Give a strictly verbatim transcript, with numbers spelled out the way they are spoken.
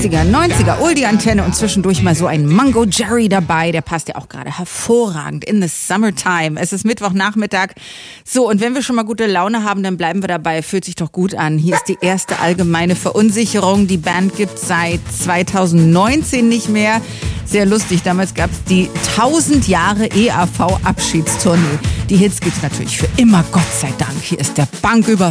achtziger, neunziger, Oldie-Antenne und zwischendurch mal so ein Mango Jerry dabei. Der passt ja auch gerade hervorragend in the summertime. Es ist Mittwochnachmittag. So, und wenn wir schon mal gute Laune haben, dann bleiben wir dabei. Fühlt sich doch gut an. Hier ist die erste allgemeine Verunsicherung. Die Band gibt es seit zweitausendneunzehn nicht mehr. Sehr lustig, damals gab es die tausend Jahre E A V-Abschiedstournee. Die Hits gibt's natürlich für immer, Gott sei Dank. Hier ist der Banküberfall